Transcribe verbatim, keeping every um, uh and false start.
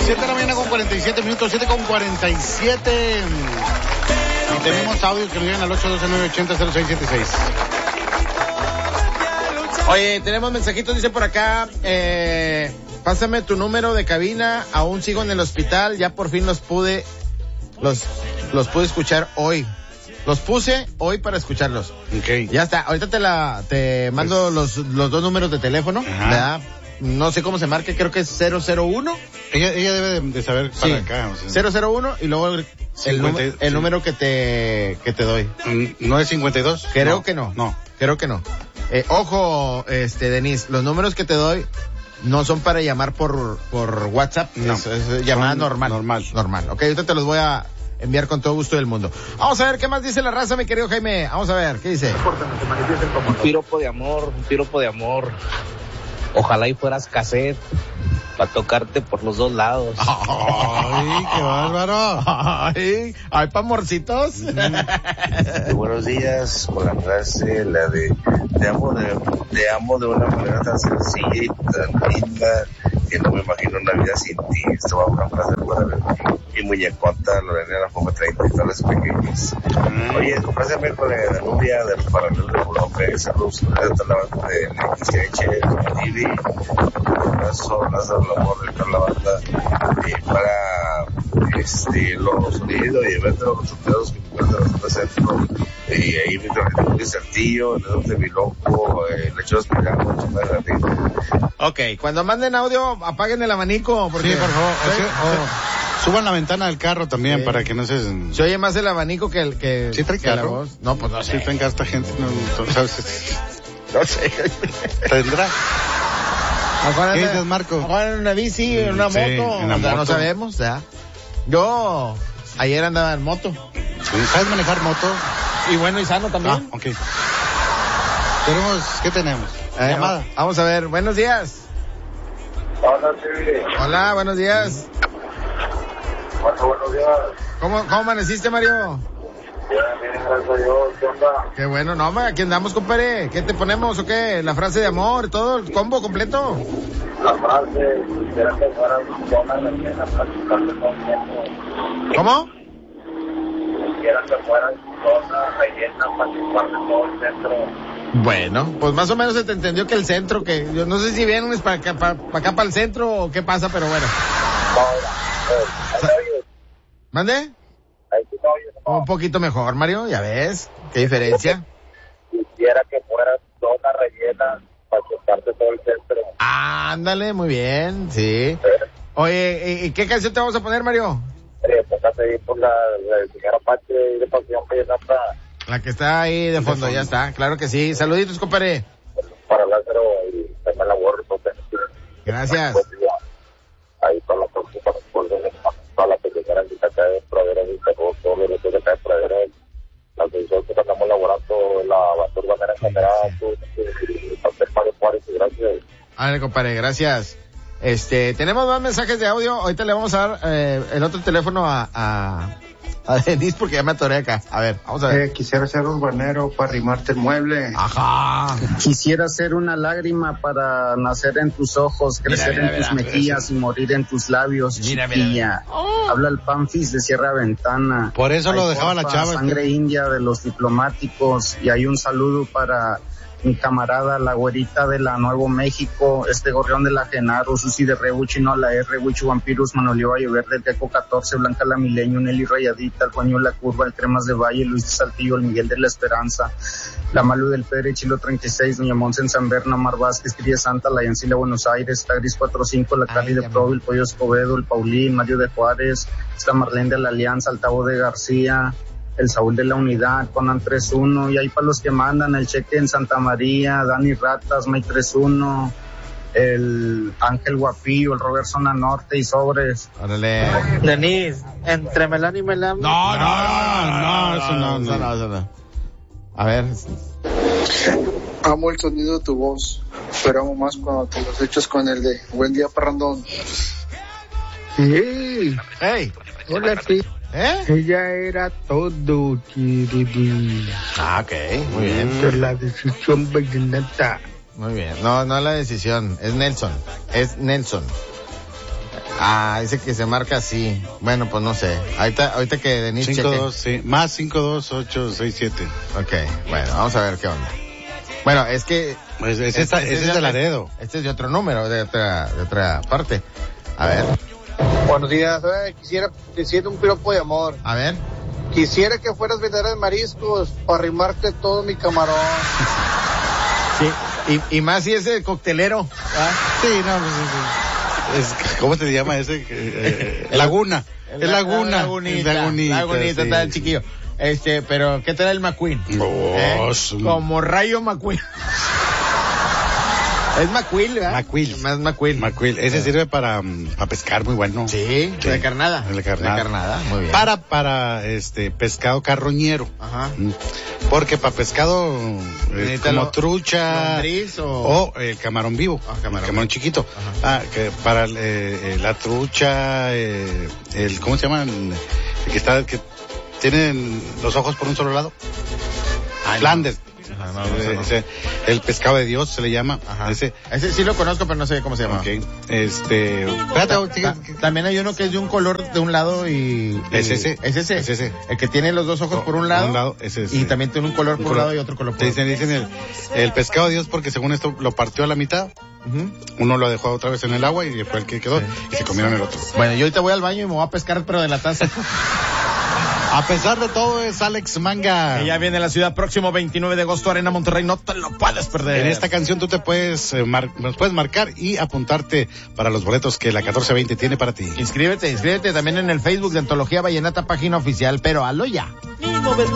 siete de la mañana con cuarenta y siete minutos, siete con cuarenta y siete. Y tenemos audio que nos llegan al ocho uno dos nueve ocho cero cero seis siete seis. Oye, tenemos mensajitos, dice por acá, eh, pásame tu número de cabina, aún sigo en el hospital, ya por fin los pude, los, los pude escuchar hoy. Los puse hoy para escucharlos. Okay. Ya está, ahorita te la, te mando pues, los, los dos números de teléfono, ¿verdad? No sé cómo se marca, creo que es cero cero uno. Ella, ella debe de, de saber para sí, acá. O sea, cero cero uno y luego el, cincuenta, el, el sí. número que te, que te doy. ¿No es cincuenta y dos? Creo no, que no. No. Creo que no. Eh, ojo, este, Denise, los números que te doy no son para llamar por, por WhatsApp. No. Es, es llamada normal. Normal. Normal. Ok, ahorita te los voy a enviar con todo gusto del mundo. Vamos a ver qué más dice la raza, mi querido Jaime. Vamos a ver, ¿qué dice? Un piropo de amor, un piropo de amor. Ojalá y fueras cassette para tocarte por los dos lados. ¡Ay, qué bárbaro! ¡Ay, ay, pa' amorcitos! Mm. Buenos días, con la frase, la de te amo de, te amo de una manera tan sencilla y tan linda que no me imagino una vida sin ti. Esto va a una frase para ver mi muñeconta Lorena la Foma treinta y tales pequeños. Mm. Oye, frase con la Nubia del paralelo de Colombia, esa luz de la banda de X H, T V, un abrazo, Lázaro el amor de toda la banda, eh, para este, los sonidos y ver los resultados que encuentran en el centro, y ahí me trajo un Saltillo, el de mi loco, eh, le echó esperando, Ok, cuando manden audio, apaguen el abanico, porque... Sí, por favor, o sea, o, suban la ventana del carro también, sí, para que no se... Se oye más el abanico que el que... ¿Sí trae carro? La voz. No, pues no sé. Sí traen esta gente, no, no, ¿sabes? No sé. ¿Tendrá? ¿Qué dices, Marco? En una bici, en una sí, moto, en la o sea, moto. No sabemos, ya. Yo ayer andaba en moto. ¿Sabes manejar moto? Y bueno, y sano también. Ah, ok. Tenemos, ¿qué tenemos? Eh, Llamada. Vamos a ver, buenos días. Hola, sí. Hola, buenos días. Hola, buenos días. ¿Cómo, cómo amaneciste, Mario? Bien, bien, gracias a Dios. ¿Qué onda? Qué bueno, no, ma, aquí andamos, compadre. ¿Qué te ponemos o qué? ¿La frase de amor, todo, el combo completo? La frase, quisiera que fueras una rellena para chuparte todo el tiempo. ¿Cómo? Quisiera que fueras una rellena para chuparte todo el centro. Bueno, pues más o menos se te entendió que el centro, que yo no sé si vienes para acá, para, para acá, para el centro o qué pasa, pero bueno. ¿Mande? Ahí sí no oyes, no. Un poquito mejor, Mario, ya ves, qué diferencia. Quisiera que fueras una rellena para chuparte todo el centro. Ah, ándale, muy bien, sí. Oye, ¿y qué canción te vamos a poner, Mario? Eh, pues a seguir por la, la del señor Apache de Pasión Vallenata. La que está ahí de fondo, ya está, claro que sí. Saluditos, compadre. Para Lázaro y también la Borro. Gracias. Ahí para la próxima, para la pequeña grandita acá de Pradera, de Cerro, todo lo que acá de Pradera, la atención que estamos elaborando, la banda urbana en general, el papel Mario Juárez, gracias. A ver, compadre, gracias. Este, tenemos más mensajes de audio. Ahorita le vamos a dar eh, el otro teléfono a, a, a Denise porque ya me atoré acá. A ver, vamos a ver. Eh, quisiera ser urbanero para arrimarte el mueble. Ajá. Quisiera ser una lágrima para nacer en tus ojos, crecer mira, mira, en tus mira, mejillas mira. Y morir en tus labios, mira, chiquilla. Mira, mira. Oh. Habla el Panfis de Sierra Ventana. Por eso hay lo dejaba porfa, la chava. Sangre este... india de los diplomáticos. Y hay un saludo para mi camarada, la güerita de la Nuevo México, este gorrión de la Genaro, Susi de Rebuchi, no la R, Huichu Vampirus, Manolio Valle Verde, el Gecko catorce, Blanca la Milenio, Nelly Rayadita, el Juaño La Curva, el Cremas de Valle, Luis de Saltillo, el Miguel de la Esperanza, la Malu del Pere, Chilo treinta y seis, Doña Monse en San Berna, Mar Vázquez, Cría Santa, la Yancila Buenos Aires, Tagris cuarenta y cinco, la Cali de Provi, el Pollo Escobedo, el Paulín, Mario de Juárez, esta Marlene de la Alianza, Altavo de García, el Saúl de la Unidad, Conan tres uno, y ahí para los que mandan el cheque en Santa María, Dani Ratas, May tres uno, el Ángel Guapillo, el Robert Zona Norte y Sobres. Órale. Denise, entre Melán y Melán. No, no, no, no, eso no, no, no, eso no. A ver. Amo el sonido de tu voz, pero amo más cuando te los echas con el de Buen Día Parrandón. Sí. Hey. Hola, sí. ¿Eh? Ella era todo, Chiridi. Ah, ok, muy bien. De la decisión vallenata. Muy bien. No, no la decisión, es Nelson. Es Nelson. Ah, dice que se marca así. Bueno, pues no sé. Ahorita, ahorita que Denise cinco cheque. dos, sí. Más cinco dos ocho seis siete. Ok, bueno, vamos a ver qué onda. Bueno, es que... Pues ese, esta, ese es de Laredo. Este es de otro número, de otra, de otra parte. A ver, Buenos días, eh, quisiera decirte un piropo de amor. a ver. Quisiera que fueras vendedor de mariscos para arrimarte todo mi camarón. Sí, y, y más si es el coctelero. ¿Ah? Sí, no, pues es, es, ¿cómo se llama ese? Eh, laguna. Es Laguna. Lagunita. Es Lagunita. Lagunita, sí. está el chiquillo. Este, pero, ¿qué tal el McQueen? Oh, ¿Eh? su- Como Rayo McQueen. Es McQueen, ¿verdad? McQueen. Más McQueen. McQueen. Ese Eh. sirve para, um, para pescar, muy bueno. Sí, Sí. de carnada. De carnada. De carnada, muy bien. Para, para, este, pescado carroñero. Ajá. Mm. Porque para pescado, eh, Necesita como lo- trucha. lombriz o... O el camarón vivo, Ah, camarón. el camarón chiquito. Ajá. Ah, que para eh, eh, la trucha, eh, el, ¿cómo se llama? El que está, que tienen los ojos por un solo lado. Ay, no. Flanders. Ajá, no, no sé, Eh, no. ese, el pescado de Dios se le llama. Ajá. Ese. Ese sí lo conozco, pero no sé cómo se llama. Ok. Este. Espérate, Ta- sigue- ta- también hay uno que es de un color de un lado y... Es y- ese. Es ese. Es ese. El que tiene los dos ojos por un lado. ese es, y eh, también tiene un color por un color- lado y otro color por Te otro. dicen, dicen el, el pescado de Dios porque según esto lo partió a la mitad. Ujú. Uno lo dejó otra vez en el agua y fue el que quedó. Sí. Y se comieron el otro. Bueno, yo ahorita voy al baño y me voy a pescar, pero de la taza. A pesar de todo es Alex Manga. Que ya viene la ciudad próximo veintinueve de agosto, Arena Monterrey, no te lo puedes perder. En esta canción tú te puedes, eh, mar- nos puedes marcar y apuntarte para los boletos que la catorce veinte tiene para ti. Inscríbete, inscríbete también en el Facebook de Antología Vallenata, página oficial, pero hazlo ya.